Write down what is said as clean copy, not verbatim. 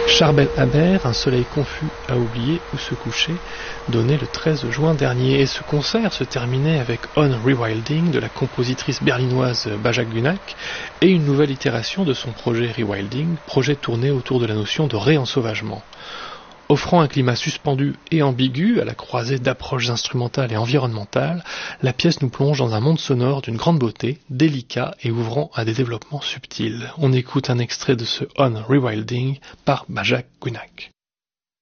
Charbel Haber, un soleil confus à oublier où se coucher, donné le 13 juin dernier. Et ce concert se terminait avec On Rewilding de la compositrice berlinoise Baja Günak et une nouvelle itération de son projet Rewilding, projet tourné autour de la notion de réensauvagement. Offrant un climat suspendu et ambigu à la croisée d'approches instrumentales et environnementales, la pièce nous plonge dans un monde sonore d'une grande beauté, délicat et ouvrant à des développements subtils. On écoute un extrait de ce On Rewilding par Baja Günak.